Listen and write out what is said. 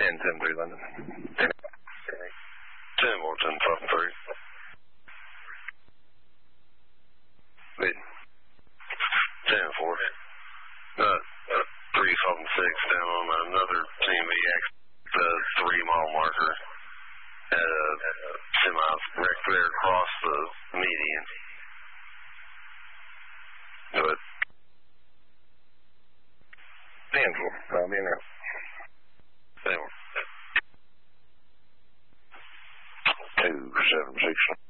10-3 London. 10 more 10-3. Wait. 10-4. 3-6 down on another TMVX, the 3-mile marker. Semi wreck there across the median. Go ahead. 10-4. I'll be in there. 10-4. 2-7-6.